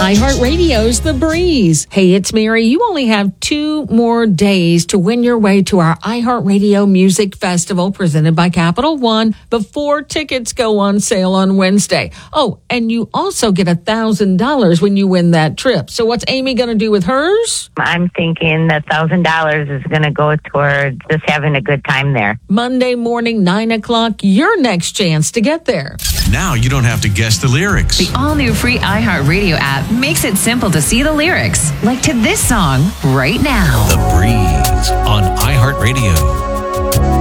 iHeartRadio's The Breeze. Hey, it's Mary. You only have 2 more days to win your way to our iHeartRadio Music Festival presented by Capital One before tickets go on sale on Wednesday. Oh, and you also get $1,000 when you win that trip. So what's Amy going to do with hers? I'm thinking the $1,000 is going to go towards just having a good time there. Monday morning, 9 o'clock, your next chance to get there. Now you don't have to guess the lyrics. The all-new free iHeartRadio app makes it simple to see the lyrics, like to this song right now. The Breeze on iHeartRadio.